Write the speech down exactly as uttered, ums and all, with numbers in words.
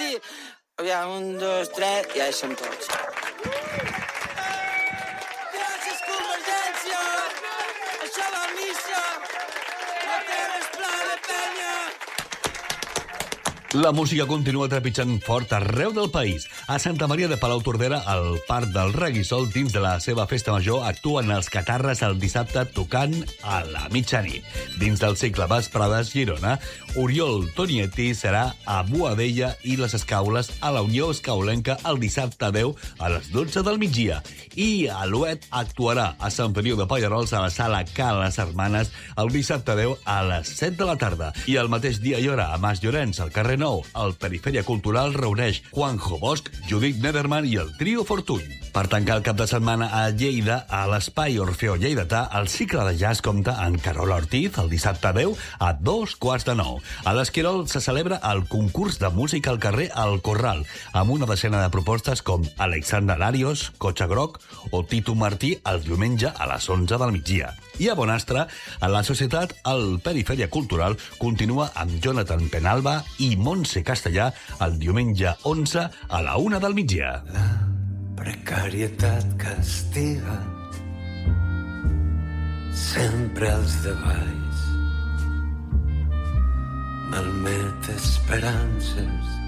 i... Aviam, un, dos, tres, ja hi som tots. Gràcies, Convergència! Això va a missa! La terra és plana, penya! La música continua trepitjant fort arreu del país. A Santa Maria de Palautordera, al Parc del Reguissol, dins de la seva festa major, actuen els Catarres el dissabte tocant a la mitjanit. Dins del cicle Vesprades Girona, Oriol Tonietti serà a Boadella i les Escaules a la Unió Escaulenca el dissabte deu a les dotze del migdia. I Alouet actuarà a Sant Feliu de Pallerols a la sala Ca les Hermanes el dissabte deu a les set de la tarda. I el mateix dia i hora a Mas Llorenç, al carrer nou, el Perifèria Cultural reuneix Juanjo Bosch, Judit Nederman i el Trio Fortuny. Per tancar el cap de setmana a Lleida, a l'Espai Orfeó Lleidatà, el cicle de jazz compta amb Carola Ortiz el dissabte deu a dos quarts de nou. A l'Esquirol se celebra el concurs de música al carrer El Corral, amb una decena de propostes com Alexandre Larios, Cotxe Groc o Tito Martí el diumenge a les onze del migdia. I a Bonastre, a la Societat, el Perifèria Cultural continua amb Jonathan Penalba i Montse Castellà el diumenge onze a la una del migdia. La precarietat castiga sempre els de baix, malmet esperances